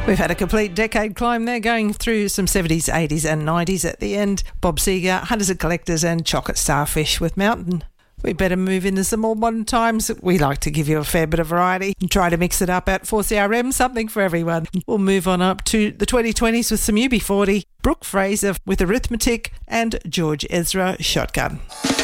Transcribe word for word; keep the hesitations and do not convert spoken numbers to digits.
We've had a complete decade climb there, going through some seventies, eighties and nineties at the end. Bob Seger, Hunters and Collectors and Chocolate Starfish with Mountain. We better move into some more modern times. We like to give you a fair bit of variety and try to mix it up at four C R M, something for everyone. We'll move on up to the twenty twenties with some U B forty, Brooke Fraser with Arithmetic and George Ezra, Shotgun.